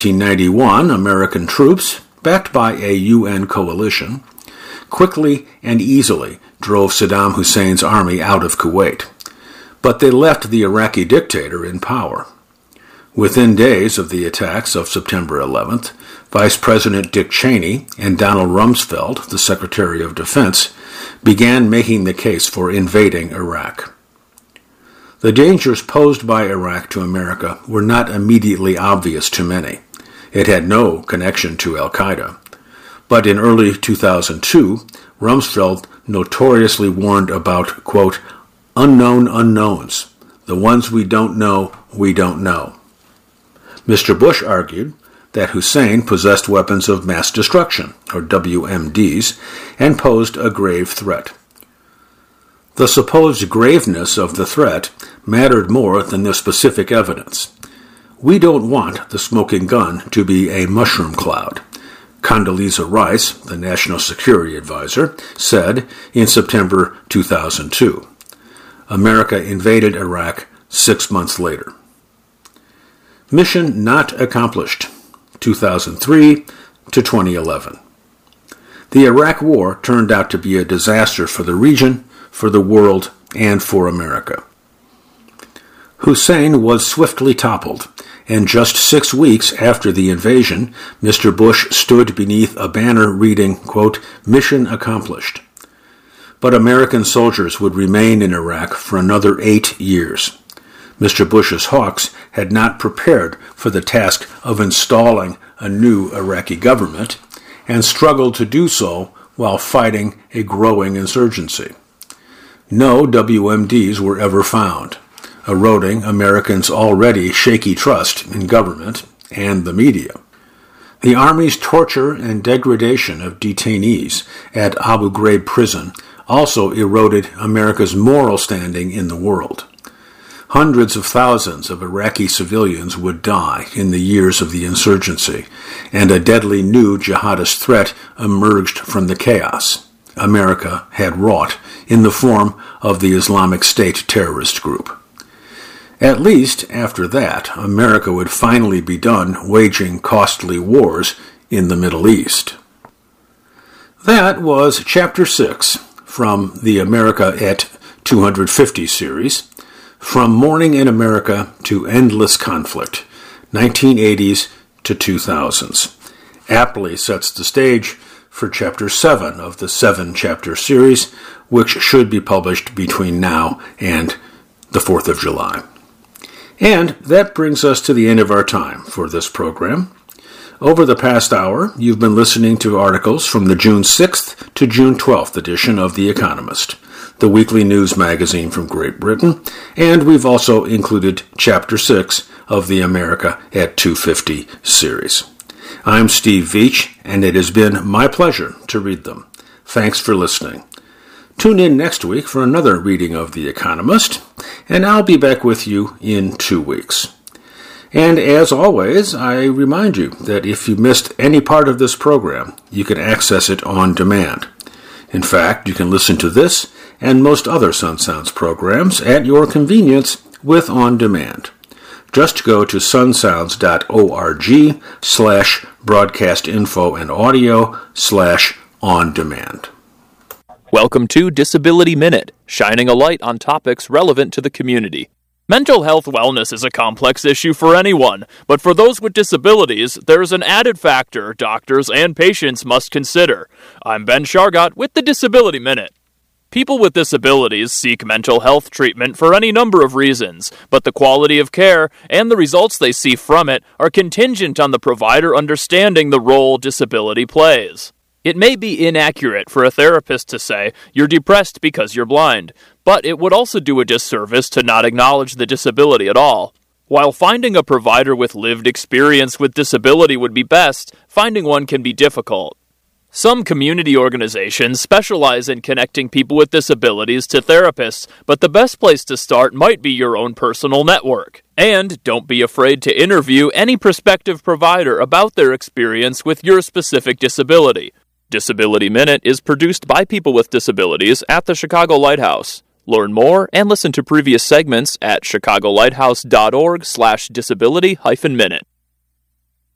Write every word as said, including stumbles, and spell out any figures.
In nineteen ninety-one, American troops, backed by a U N coalition, quickly and easily drove Saddam Hussein's army out of Kuwait, but they left the Iraqi dictator in power. Within days of the attacks of September eleventh, Vice President Dick Cheney and Donald Rumsfeld, the Secretary of Defense, began making the case for invading Iraq. The dangers posed by Iraq to America were not immediately obvious to many. It had no connection to al-Qaeda. But in early two thousand two, Rumsfeld notoriously warned about, quote, unknown unknowns, the ones we don't know, we don't know. Mister Bush argued that Hussein possessed weapons of mass destruction, or W M Ds, and posed a grave threat. The supposed graveness of the threat mattered more than the specific evidence. We don't want the smoking gun to be a mushroom cloud, Condoleezza Rice, the National Security Advisor, said in September two thousand two. America invaded Iraq six months later. Mission not accomplished, two thousand three to twenty eleven. The Iraq War turned out to be a disaster for the region, for the world, and for America. Hussein was swiftly toppled, and just six weeks after the invasion, Mister Bush stood beneath a banner reading, quote, mission accomplished. But American soldiers would remain in Iraq for another eight years. Mister Bush's hawks had not prepared for the task of installing a new Iraqi government, and struggled to do so while fighting a growing insurgency. No W M Ds were ever found, eroding Americans' already shaky trust in government and the media. The Army's torture and degradation of detainees at Abu Ghraib prison also eroded America's moral standing in the world. Hundreds of thousands of Iraqi civilians would die in the years of the insurgency, and a deadly new jihadist threat emerged from the chaos America had wrought in the form of the Islamic State terrorist group. At least, after that, America would finally be done waging costly wars in the Middle East. That was Chapter six from the America at two hundred fifty series, From Morning in America to Endless Conflict, nineteen eighties to two thousands. Aptly sets the stage for Chapter seven of the seven-chapter series, which should be published between now and the fourth of July. And that brings us to the end of our time for this program. Over the past hour, you've been listening to articles from the June sixth to June twelfth edition of The Economist, the weekly news magazine from Great Britain, and we've also included Chapter six of the America at two fifty series. I'm Steve Veach, and it has been my pleasure to read them. Thanks for listening. Tune in next week for another reading of The Economist, and I'll be back with you in two weeks. And as always, I remind you that if you missed any part of this program, you can access it on demand. In fact, you can listen to this and most other Sun Sounds programs at your convenience with On Demand. Just go to sunsounds.org slash broadcast info and audio slash on demand. Welcome to Disability Minute, shining a light on topics relevant to the community. Mental health wellness is a complex issue for anyone, but for those with disabilities, there is an added factor doctors and patients must consider. I'm Ben Shargott with the Disability Minute. People with disabilities seek mental health treatment for any number of reasons, but the quality of care and the results they see from it are contingent on the provider understanding the role disability plays. It may be inaccurate for a therapist to say, you're depressed because you're blind, but it would also do a disservice to not acknowledge the disability at all. While finding a provider with lived experience with disability would be best, finding one can be difficult. Some community organizations specialize in connecting people with disabilities to therapists, but the best place to start might be your own personal network. And don't be afraid to interview any prospective provider about their experience with your specific disability. Disability Minute is produced by people with disabilities at the Chicago Lighthouse. Learn more and listen to previous segments at chicagolighthouse.org slash disability hyphen minute.